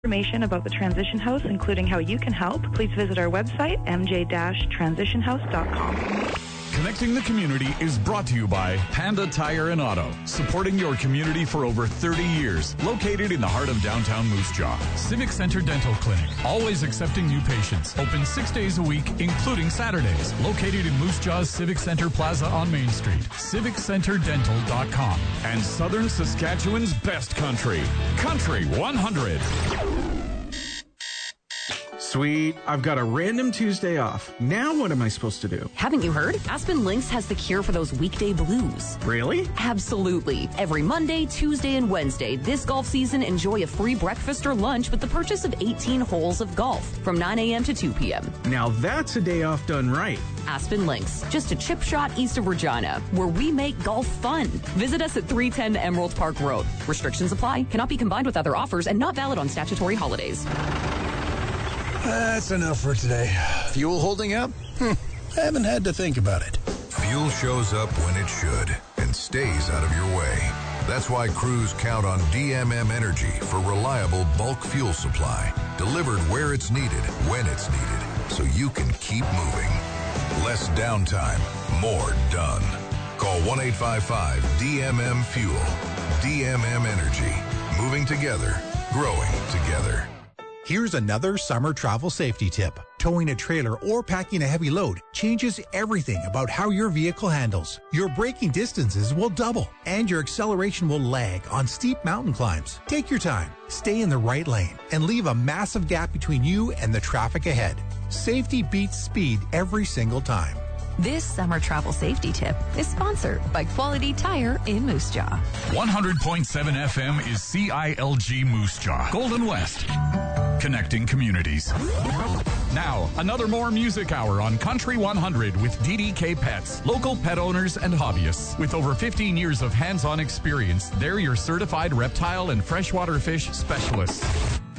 Information about the Transition House, including how you can help, please visit our website, mj-transitionhouse.com. Connecting the Community is brought to you by Panda Tire and Auto, supporting your community for over 30 years. Located in the heart of downtown Moose Jaw. Civic Center Dental Clinic, always accepting new patients. Open 6 days a week, including Saturdays. Located in Moose Jaw's Civic Center Plaza on Main Street. CivicCenterDental.com. And Southern Saskatchewan's best country, Country 100. Sweet, I've got a random Tuesday off. Now what am I supposed to do? Haven't you heard? Aspen Links has the cure for those weekday blues. Really? Absolutely. Every Monday, Tuesday, and Wednesday this golf season, enjoy a free breakfast or lunch with the purchase of 18 holes of golf from 9 a.m. to 2 p.m. Now that's a day off done right. Aspen Links, just a chip shot east of Regina, where we make golf fun. Visit us at 310 Emerald Park Road. Restrictions apply, cannot be combined with other offers, and not valid on statutory holidays. That's enough for today. Fuel holding up? I haven't had to think about it. Fuel shows up when it should and stays out of your way. That's why crews count on DMM Energy for reliable bulk fuel supply, delivered where it's needed, when it's needed, so you can keep moving. Less downtime, more done. Call 1-855-DMM-FUEL. DMM Energy. Moving together, growing together. Here's another summer travel safety tip. Towing a trailer or packing a heavy load changes everything about how your vehicle handles. Your braking distances will double, and your acceleration will lag on steep mountain climbs. Take your time, stay in the right lane, and leave a massive gap between you and the traffic ahead. Safety beats speed every single time. This summer travel safety tip is sponsored by Quality Tire in Moose Jaw. 100.7 FM is CILG Moose Jaw, Golden West. Connecting communities. Now, another more music hour on Country 100 with DDK Pets, local pet owners and hobbyists. With over 15 years of hands-on experience, they're your certified reptile and freshwater fish specialists.